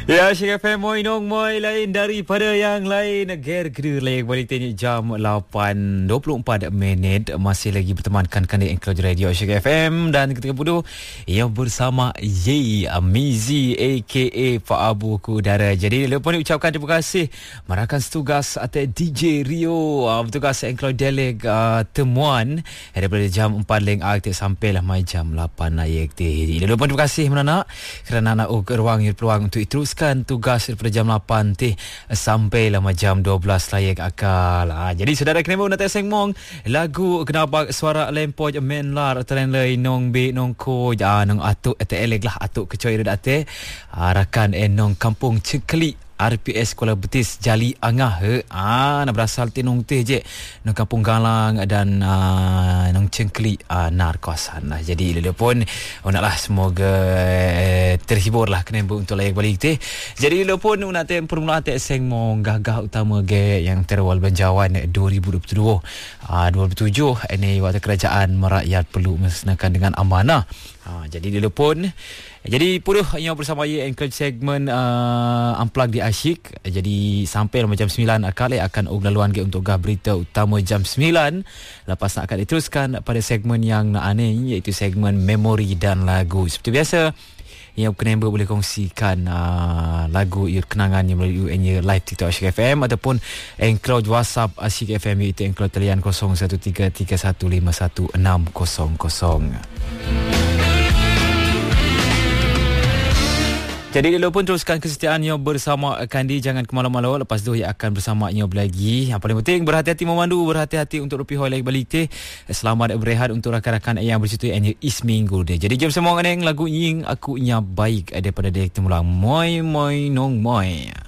Ya, Syek FM moi nong moi lain daripada yang lain. Ger-ger lain balik tanya jam 8.24 minit. Masih lagi bertemankan di Enclosed Radio Syek FM. Dan ketika bodoh yang bersama Ye Amizi aka Pak Abu Kudara. Jadi lepas ni ucapkan terima kasih merakan setugas atau DJ Rio, bertugas Enclosed Deleg temuan daripada jam 4 leng aktif sampailah mai jam 8 naik. Jadi lepas terima kasih menanak kerana nak ruang peluang untuk teruskan tugas daripada jam 8 sampai lama jam 12 layak akal. Jadi saudara kena nak tengok mong lagu kenapa suara lempoj menlar tren lai nong be nong ko nong atuk etek lah atuk kecoy date rakan nong kampung Cekeli RPS Kuala Betis Jali Angah nak berasal tinong teh je nong kampung Galang dan nong Cengkeli nar kawasan lah. Jadi lele pun naklah semoga terhibur lah kena untuk layak balik teh. Jadi lele pun nak teh permulaan teh seng mong gagah utama ge yang terwal Benjawan 2022 2007 ini waktu kerajaan merakyat perlu melaksanakan dengan amanah. Jadi lele pun jadi puluh yang bersama Enclosed segmen Unplug di Asyik. Jadi sampai macam 9 akal akan laluan ke untuk berita utama jam 9. Lepas nak akan diteruskan pada segmen yang aneh iaitu segmen memori dan lagu. Seperti biasa yang penembak boleh kongsikan lagu kenangan yang melalui live TikTok Asyik FM ataupun Enclosed WhatsApp Asyik FM iaitu Enclosed talian 0133151600. Jadi lo pun teruskan kesetiaannya bersama Kandi. Jangan ke malu-malu. Lepas tu ia akan bersama Nyo lagi. Yang paling penting berhati-hati memandu, berhati-hati untuk rupiah lagi balik teh. Selamat berehat untuk rakan-rakan yang bersitu yang isminggu deh. Jadi jom semua ngeng lagu nying aku nya baik daripada direktur mulang moi moi nong moi.